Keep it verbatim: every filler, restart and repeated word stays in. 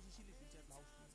爱惜心理比较老鼠